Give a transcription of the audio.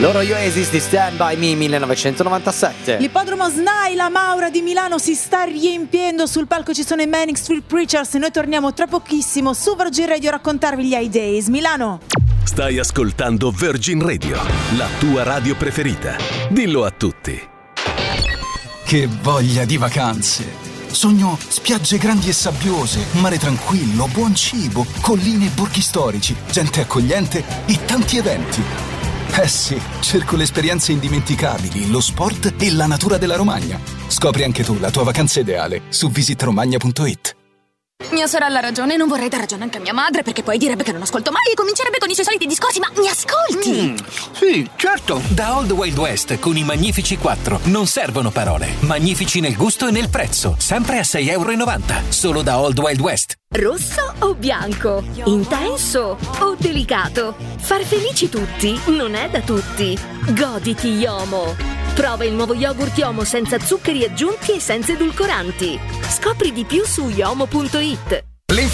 Loro Oasis di Stand By Me 1997. L'ippodromo SNAI La Maura di Milano si sta riempiendo, sul palco ci sono i Manning Street Preachers e noi torniamo tra pochissimo su Virgin Radio a raccontarvi gli High Days. Milano. Stai ascoltando Virgin Radio, la tua radio preferita. Dillo a tutti. Che voglia di vacanze! Sogno spiagge grandi e sabbiose, mare tranquillo, buon cibo, colline e borghi storici, gente accogliente e tanti eventi. Eh sì, cerco le esperienze indimenticabili, lo sport e la natura della Romagna. Scopri anche tu la tua vacanza ideale su visitromagna.it. Mia sorella ha ragione, non vorrei dar ragione anche a mia madre, perché poi direbbe che non ascolto mai e comincerebbe con i suoi soliti discorsi, ma mi ascolti? Sì, certo. Da Old Wild West con i Magnifici 4 non servono parole. Magnifici nel gusto e nel prezzo, sempre a €6,90. Solo da Old Wild West. Rosso o bianco? Intenso o delicato? Far felici tutti non è da tutti. Goditi Yomo. Prova il nuovo yogurt Yomo senza zuccheri aggiunti e senza edulcoranti. Scopri di più su yomo.it.